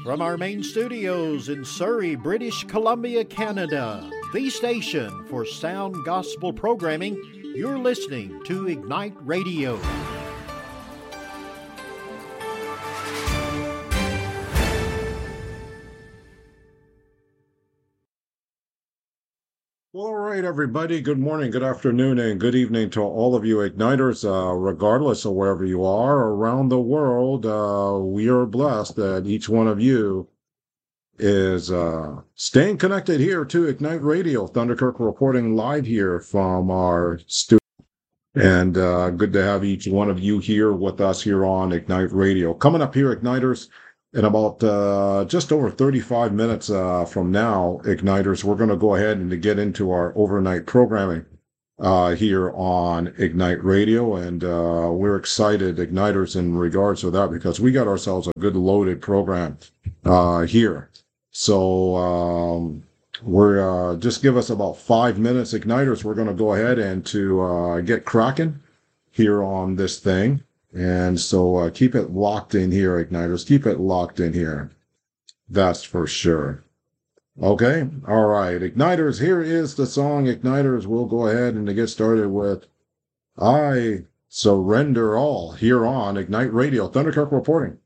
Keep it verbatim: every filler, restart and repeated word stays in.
From our main studios in Surrey, British Columbia, Canada, the station for sound gospel programming, you're listening to Ignite Radio. All right, everybody. Good morning, good afternoon, and good evening to all of you Igniters, uh, regardless of wherever you are around the world. Uh, we are blessed that each one of you is uh, staying connected here to Ignite Radio. Thunderkirk reporting live here from our studio. And uh, good to have each one of you here with us here on Ignite Radio. Coming up here, Igniters, in about uh, just over thirty-five minutes uh, from now, Igniters, we're going to go ahead and get into our overnight programming uh, here on Ignite Radio. And uh, we're excited, Igniters, in regards to that, because we got ourselves a good loaded program uh, here. So um, we're uh, just give us about five minutes, Igniters. We're going to go ahead and to uh, get cracking here on this thing. And so uh, keep it locked in here, Igniters. Keep it locked in here. That's for sure. Okay. All right. Igniters, here is the song. Igniters, we'll go ahead and get started with I Surrender All here on Ignite Radio. Thunderkirk reporting.